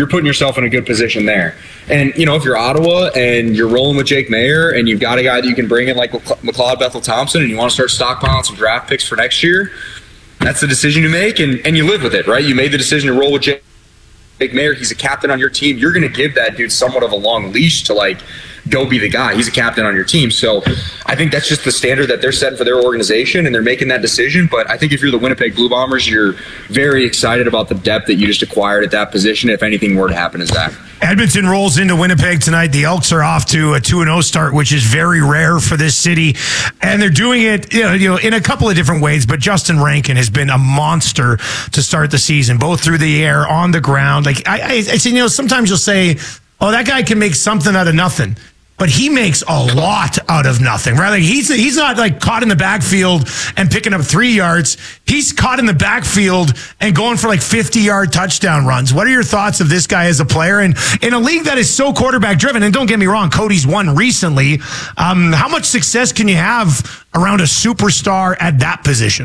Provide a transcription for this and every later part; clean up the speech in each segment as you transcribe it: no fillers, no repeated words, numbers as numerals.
you're putting yourself in a good position there. And, if you're Ottawa and you're rolling with Jake Mayer and you've got a guy that you can bring in like McLeod Bethel-Thompson and you want to start stockpiling some draft picks for next year, that's the decision you make, and you live with it, right? You made the decision to roll with Jake Mayer. He's a captain on your team. You're going to give that dude somewhat of a long leash to go be the guy. He's a captain on your team. So I think that's just the standard that they're setting for their organization, and they're making that decision. But I think if you're the Winnipeg Blue Bombers, you're very excited about the depth that you just acquired at that position if anything were to happen to Zach. Edmonton rolls into Winnipeg tonight. The Elks are off to a 2-0 start, which is very rare for this city. And they're doing it in a couple of different ways. But Justin Rankin has been a monster to start the season, both through the air, on the ground. I say, sometimes you'll say, oh, that guy can make something out of nothing. But he makes a lot out of nothing, right? He's not caught in the backfield and picking up 3 yards. He's caught in the backfield and going for 50-yard touchdown runs. What are your thoughts of this guy as a player? And in a league that is so quarterback driven, and don't get me wrong, Cody's won recently. How much success can you have around a superstar at that position?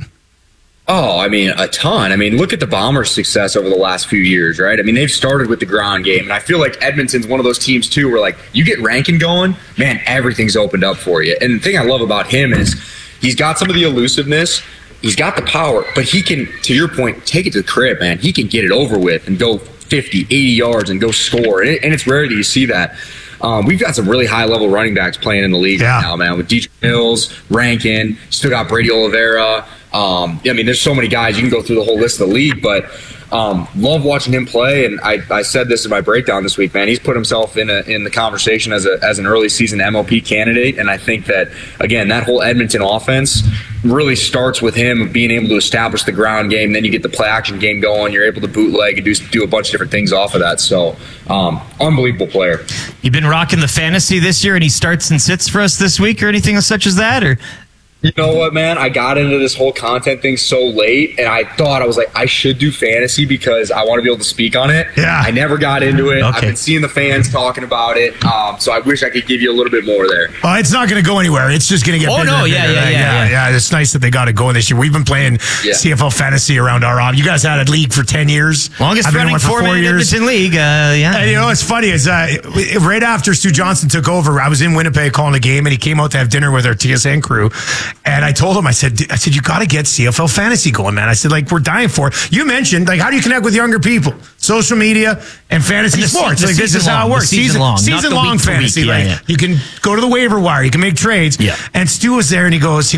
Oh, a ton. Look at the Bombers' success over the last few years, right? They've started with the ground game, and I feel like Edmonton's one of those teams, too, where, you get Rankin going, man, everything's opened up for you. And the thing I love about him is he's got some of the elusiveness, he's got the power, but he can, to your point, take it to the crib, man. He can get it over with and go 50, 80 yards and go score, and it's rare that you see that. We've got some really high-level running backs playing in the league right now, man, with DJ Mills, Rankin, still got Brady Oliveira. There's so many guys. You can go through the whole list of the league, but love watching him play. And I said this in my breakdown this week, man. He's put himself in the conversation as an early season MOP candidate. And I think that, again, that whole Edmonton offense really starts with him being able to establish the ground game. Then you get the play action game going. You're able to bootleg and do a bunch of different things off of that. So, unbelievable player. You've been rocking the fantasy this year, and he starts and sits for us this week or anything such as that? Or You know what, man? I got into this whole content thing so late, and I thought, I should do fantasy because I want to be able to speak on it. Yeah. I never got into it. Okay. I've been seeing the fans talking about it, so I wish I could give you a little bit more there. Well, it's not going to go anywhere. It's just going to get bigger. Oh, no, yeah. It's nice that they got it going this year. We've been playing CFL fantasy around our You guys had a league for 10 years. Longest running 4-man Edmonton league. Yeah. And it's funny. Is right after Stu Johnson took over, I was in Winnipeg calling a game, and he came out to have dinner with our TSN crew, and I told him, I said, you got to get CFL fantasy going, man. I said, we're dying for it. You mentioned, how do you connect with younger people? Social media and fantasy sports. This is how it works. Season long fantasy. You can go to the waiver wire. You can make trades. Yeah. And Stu was there, and he goes,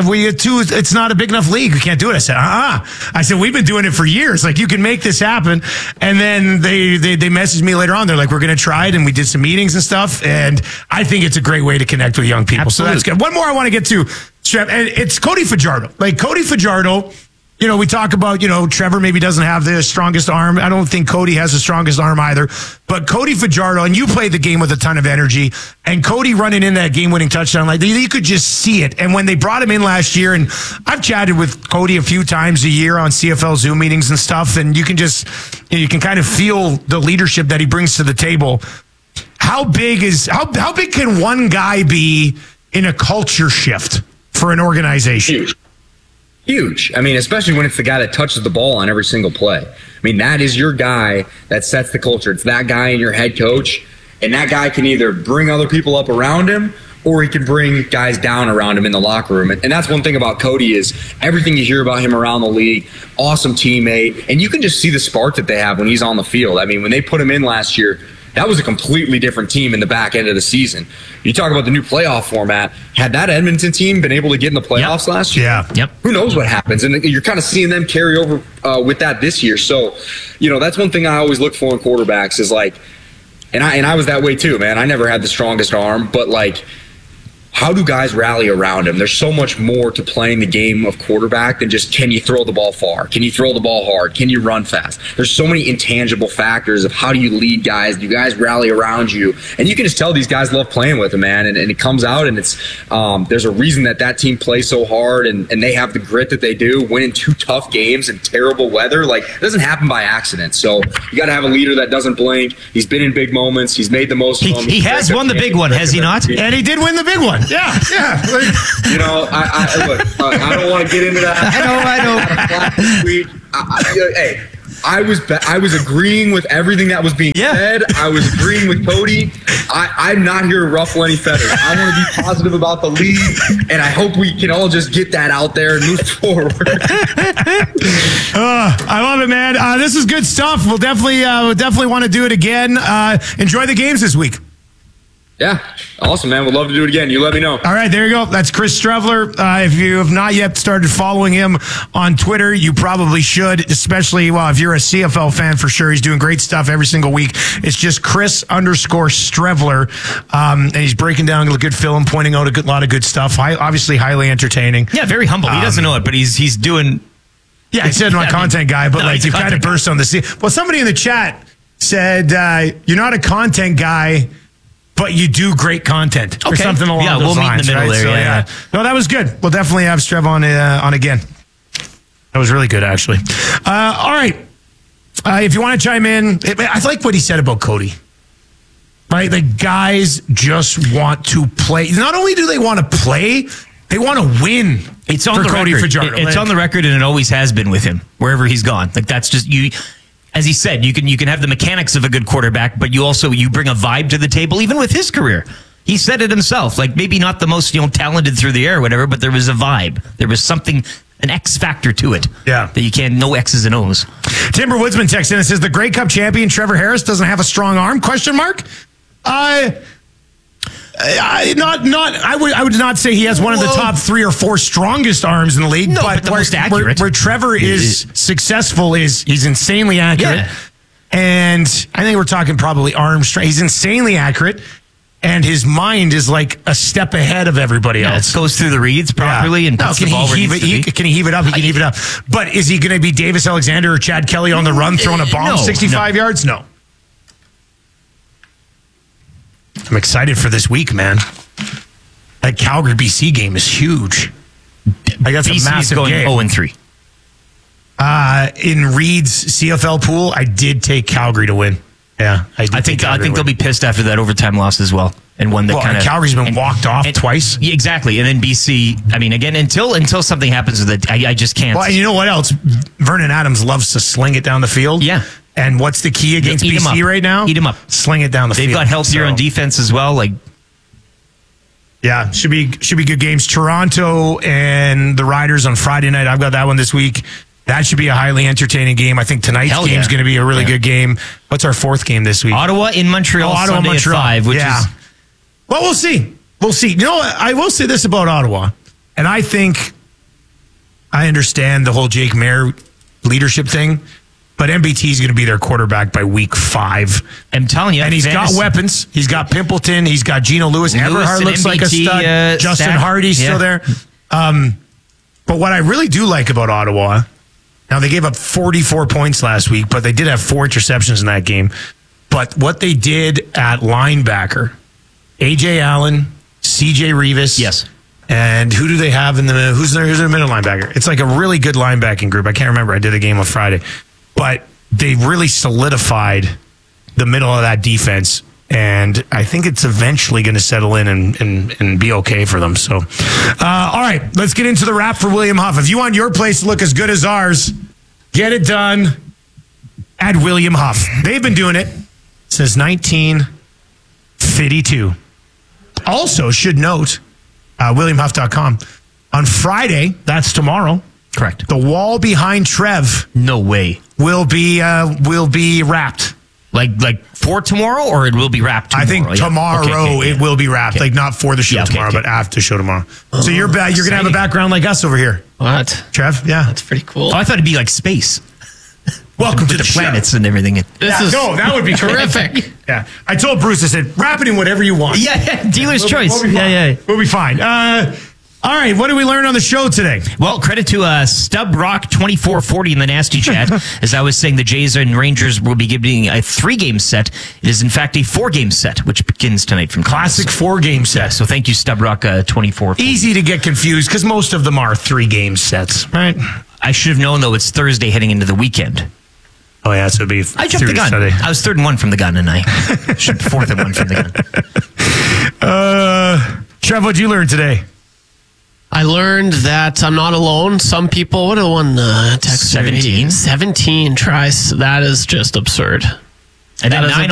it's not a big enough league. We can't do it. I said, I said, we've been doing it for years. You can make this happen. And then they messaged me later on. They're like, we're going to try it. And we did some meetings and stuff. And I think it's a great way to connect with young people. Absolutely. So that's good. One more I want to get to, Trev, and it's Cody Fajardo. Cody Fajardo, we talk about, Trevor maybe doesn't have the strongest arm. I don't think Cody has the strongest arm either. But Cody Fajardo, and you played the game with a ton of energy, and Cody running in that game-winning touchdown, you could just see it. And when they brought him in last year, and I've chatted with Cody a few times a year on CFL Zoom meetings and stuff, and you can just, you can kind of feel the leadership that he brings to the table. How big can one guy be in a culture shift for an organization? Huge. Especially when it's the guy that touches the ball on every single play. That is your guy that sets the culture. It's that guy and your head coach, and that guy can either bring other people up around him or he can bring guys down around him in the locker room. And that's one thing about Cody is everything you hear about him around the league, awesome teammate, and you can just see the spark that they have when he's on the field. When they put him in last year, that was a completely different team in the back end of the season. You talk about the new playoff format. Had that Edmonton team been able to get in the playoffs last year, who knows what happens? And you're kind of seeing them carry over with that this year. So, that's one thing I always look for in quarterbacks is and I was that way too, man. I never had the strongest arm, but how do guys rally around him? There's so much more to playing the game of quarterback than just can you throw the ball far? Can you throw the ball hard? Can you run fast? There's so many intangible factors of how do you lead guys? Do guys rally around you? And you can just tell these guys love playing with him, man. And it comes out, and it's there's a reason that team plays so hard, and they have the grit that they do, winning 2 tough games in terrible weather. It doesn't happen by accident. So you got to have a leader that doesn't blink. He's been in big moments. He's made the most of them. He has won the big one, has he not? And he did win the big one. Yeah. I don't want to get into that. I know. Hey, I was agreeing with everything that was being said. I was agreeing with Cody. I'm not here to ruffle any feathers. I want to be positive about the league, and I hope we can all just get that out there and move forward. I love it, man. This is good stuff. We'll definitely want to do it again. Enjoy the games this week. Yeah, awesome, man. We'd love to do it again. You let me know. All right, there you go. That's Chris Strevler. If you have not yet started following him on Twitter, you probably should, especially, well, if you're a CFL fan, for sure. He's doing great stuff every single week. It's just Chris_Strevler, and he's breaking down a good film, pointing out a lot of good stuff. Obviously, highly entertaining. Yeah, very humble. He doesn't know it, but he's doing... Yeah, he said my content guy, but like you kind of burst on the scene. Well, somebody in the chat said, you're not a content guy, but you do great content or something along those lines. Meet in the middle there. So, yeah. No, that was good. We'll definitely have Strev on again. That was really good, actually. All right. If you want to chime in, I like what he said about Cody. Right? The guys just want to play. Not only do they want to play, they want to win. It's on the Cody record. Fajardo. It's on the record, and it always has been with him wherever he's gone. Like that's just you. As he said, you can have the mechanics of a good quarterback, but you bring a vibe to the table. Even with his career, he said it himself. Like maybe not the most talented through the air, or whatever, but there was a vibe. There was something, an X factor to it. Yeah, that you can't. No X's and O's. Timber Woodsman texts in and says the Grey Cup champion Trevor Harris doesn't have a strong arm? ? I would not say he has one of the top 3 or 4 strengest arms in the league. No, but the most accurate. Where Trevor is successful is he's insanely accurate. Yeah. And I think we're talking probably arm strength. He's insanely accurate. And his mind is like a step ahead of everybody else. Goes through the reads properly and puts the ball where it needs to be. Can he heave it up? He can heave it up. But is he going to be Davis Alexander or Chad Kelly on the run throwing a bomb 65 yards? No. I'm excited for this week, man. That Calgary BC game is huge. That's a massive going game. 0-3. In Reed's CFL pool, I did take Calgary to win. Yeah, I think they'll be pissed after that overtime loss as well, and one that kind of Calgary's been walked off twice. Yeah, exactly, and then BC. I mean, again, until something happens with it, I just can't. Well, and you know what else? Vernon Adams loves to sling it down the field. Yeah. And what's the key against BC right now? Eat him up. Sling it down the field. They've got healthier on defense as well. Yeah, should be good games. Toronto and the Riders on Friday night. I've got that one this week. That should be a highly entertaining game. I think tonight's game is going to be a really good game. What's our 4th game this week? Ottawa in Montreal. Sunday at 5, which is... Well, we'll see. We'll see. You know what? I will say this about Ottawa, and I think I understand the whole Jake Mayer leadership thing. But MBT is going to be their quarterback by week 5. I'm telling you. And he's got weapons. He's got Pimpleton. He's got Geno Lewis. Everhart looks like a stud. Justin Hardy's still there. But what I really do like about Ottawa, now they gave up 44 points last week, but they did have 4 interceptions in that game. But what they did at linebacker, A.J. Allen, C.J. Revis. Yes. And who do they have who's their middle linebacker? It's like a really good linebacking group. I can't remember. I did the game on Friday. But they really solidified the middle of that defense. And I think it's eventually going to settle in and be okay for them. So, all right, let's get into the wrap for William Huff. If you want your place to look as good as ours, get it done at William Huff. They've been doing it since 1952. Also, should note, WilliamHuff.com. On Friday, that's tomorrow. Correct. The wall behind Trev. No way. Will be wrapped. Like for tomorrow, or it will be wrapped tomorrow? I think tomorrow it will be wrapped. Like not for the show tomorrow, but after the show tomorrow. So you're going to have a background like us over here. What? Trev? Yeah. That's pretty cool. Oh, I thought it'd be like space. Welcome to the planets show. And everything. That would be terrific. Yeah. I told Bruce, I said, wrap it in whatever you want. Yeah. Dealer's choice. We'll be fine. All right, what did we learn on the show today? Well, credit to Stub Rock 2440 in the nasty chat. As I was saying, the Jays and Rangers will be giving a 3-game set. It is, in fact, a 4-game set, which begins tonight from Classic 4-game set. Yeah, so thank you, Stub Rock 2440. Easy to get confused because most of them are 3-game sets, right? I should have known, though, it's Thursday heading into the weekend. Oh, yeah, so it'd be I jumped the gun. Sunday. I was 3rd and 1 from the gun, and I should 4th and 1 from the gun. Trev, what'd you learn today? I learned that I'm not alone. Some people, what are the one text? 17? 17 tries. That is just absurd. And That then is